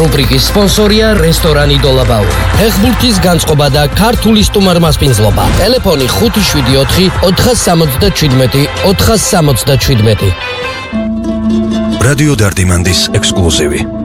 რუბრიკის სპონსორია რესტორანი დოლაბაური. ფეხბურთის განწყობა და ქართული სტუმარმასპინძლობა. ტელეფონი 574 467 467. რადიო დარდიმანდის ექსკლუზივი.